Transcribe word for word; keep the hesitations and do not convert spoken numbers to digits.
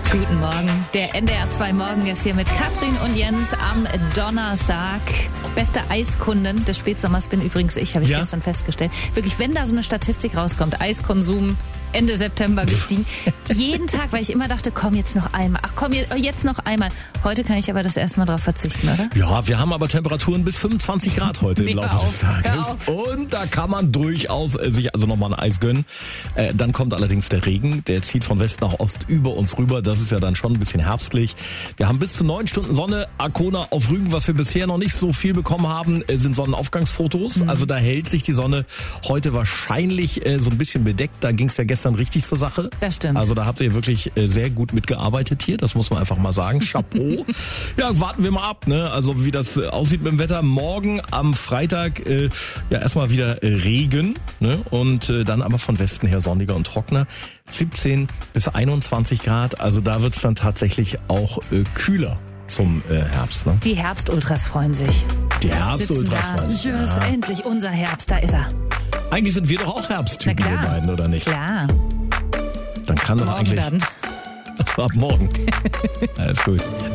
Guten Morgen. Der N D R zwei Morgen ist hier mit Katrin und Jens am Donnerstag. Beste Eiskunden des Spätsommers bin übrigens ich, habe ich ja. gestern festgestellt. Wirklich, wenn da so eine Statistik rauskommt, Eiskonsum Ende September gestiegen. Jeden Tag, weil ich immer dachte, komm jetzt noch einmal. Ach komm, jetzt noch einmal. Heute kann ich aber das erste Mal drauf verzichten, oder? Ja, wir haben aber Temperaturen bis fünfundzwanzig Grad heute im Laufe des Tages. Und da kann man durchaus äh, sich also nochmal ein Eis gönnen. Äh, dann kommt allerdings der Regen. Der zieht von West nach Ost über uns rüber. Das ist ja dann schon ein bisschen herbstlich. Wir haben bis zu neun Stunden Sonne. Arkona auf Rügen, was wir bisher noch nicht so viel bekommen haben, äh, sind Sonnenaufgangsfotos. Mhm. Also da hält sich die Sonne heute wahrscheinlich äh, so ein bisschen bedeckt. Da ging es ja gestern richtig zur Sache. Das stimmt. Also da habt ihr wirklich äh, sehr gut mitgearbeitet hier. Das muss man einfach mal sagen. Chapeau. Ja, warten wir mal ab, ne? Also wie das äh, aussieht mit dem Wetter. Morgen am Freitag äh, ja erstmal wieder äh, Regen, ne? Und äh, dann aber von Westen her sonniger und trockener. siebzehn bis einundzwanzig Grad. Also da wird's dann tatsächlich auch äh, kühler zum äh, Herbst, ne? Die Herbstultras freuen sich. Die Herbstultras freuen sich. Tschüss, ja. Endlich unser Herbst, da ist er. Eigentlich sind wir doch auch Herbsttypen, wir beiden, oder nicht? Klar. Dann kann doch Morgen eigentlich... Dann. Das war ab morgen. Alles gut.